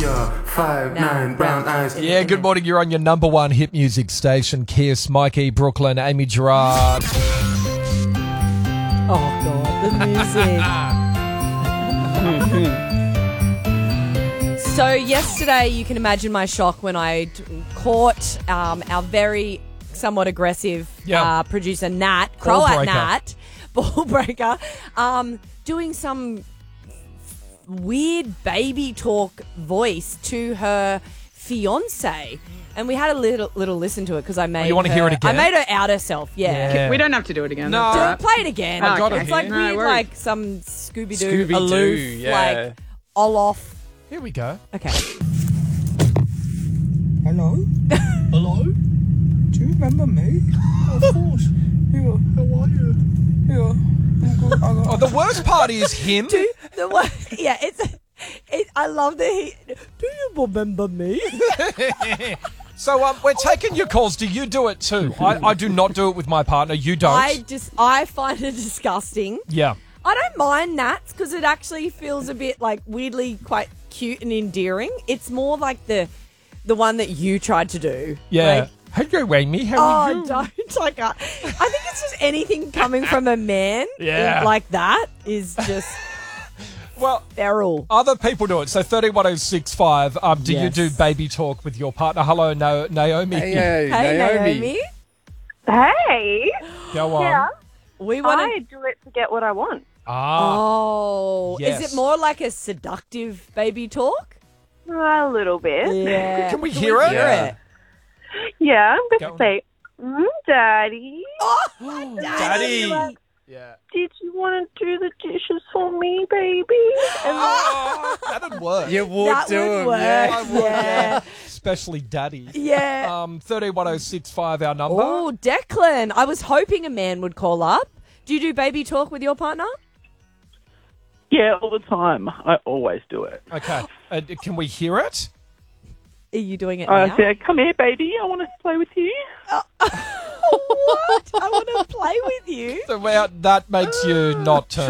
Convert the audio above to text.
Sophia, 5'9", brown eyes. Yeah, good morning. You're on your number one hit music station, Kiss, Mikey, Brooklyn, Amy Gerard. Oh, God, the music. So yesterday, you can imagine my shock when I caught our very somewhat aggressive producer, Nat, Croat Nat, ball breaker, doing some weird baby talk voice to her fiance. And we had a little listen to it because I made you want to hear it again? I made her out herself, yeah. We don't have to do it again. No. That's Play it again. I got it It's here. like No weird, worries. like some Scooby-Doo, Scooby-Doo, aloof, yeah. like Olaf. Here we go. Okay. Hello? Hello? Do you remember me? Of course. Yeah. How are you? Yeah. I'm good. Oh, the worst part is him. I love that he. Do you remember me? So we're taking your calls. Do you do it too? I do not do it with my partner. You don't. I find it disgusting. Yeah. I don't mind Nats because it actually feels a bit like weirdly quite cute and endearing. It's more like the one that you tried to do. Yeah. Hello, Amy. How are you? Don't. Like, I think it's just anything coming from a man like that is just Well, feral. other people do it. So 31065. Do you Yes. do baby talk with your partner? Hello, Naomi. Hey, Hey, Naomi. Hey, Go on. yeah, We want I to. do it to get what I want. Oh, Yes. is it more like a seductive baby talk? A little bit. Yeah. Can we hear it? Hear Yeah, I'm Go going on. to say, Daddy, it. Daddy. Yeah. did you want to do the dishes for me, baby? Oh, that'd work. You would That do would it. work. Yeah. Yeah. Especially Daddy. Yeah. 31065, our number. Oh, Declan. I was hoping a man would call up. Do you do baby talk with your partner? Yeah, all the time. I always do it. Okay. Can we hear it? Are you doing it I now? say, come here, baby. I want to play with you. What? I want to play with you. So that makes you not turn